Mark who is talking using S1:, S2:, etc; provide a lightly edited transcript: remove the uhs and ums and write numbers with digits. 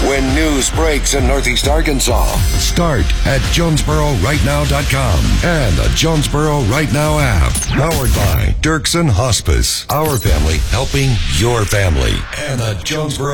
S1: when news breaks in Northeast Arkansas. Start at JonesboroRightNow.com and the Jonesboro Right Now app. Powered by Dirksen Hospice. Our family helping your family. And the Jonesboro